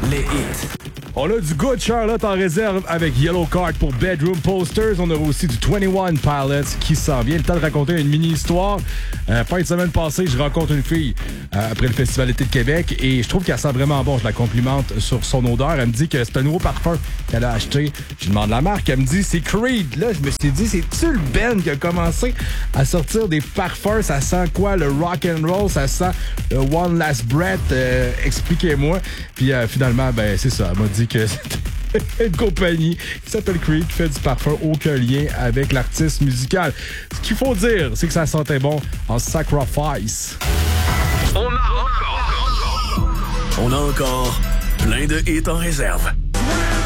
les hits. On a du Good Charlotte en réserve avec Yellow Card pour Bedroom Posters. On aura aussi du 21 Pilots qui s'en vient. Le temps de raconter une mini-histoire. Fin de semaine passée, je rencontre une fille après le Festival d'été de Québec et je trouve qu'elle sent vraiment bon. Je la complimente sur son odeur. Elle me dit que c'est un nouveau parfum qu'elle a acheté. Je lui demande la marque. Elle me dit c'est Creed. Là, je me suis dit, c'est-tu le Ben qui a commencé à sortir des parfums? Ça sent quoi? Le rock and roll? Ça sent le One Last Breath? Expliquez-moi. Puis finalement, ben c'est ça. Elle m'a dit que c'était une compagnie qui s'appelle Creed, qui fait du parfum, aucun lien avec l'artiste musical. Ce qu'il faut dire, c'est que ça sentait bon en Sacrifice. On a encore plein de hits en réserve.